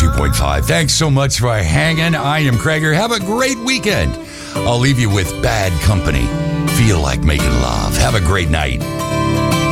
102.5. Thanks so much for hanging. I am Krager. Have a great weekend. I'll leave you with Bad Company. Feel like making love. Have a great night.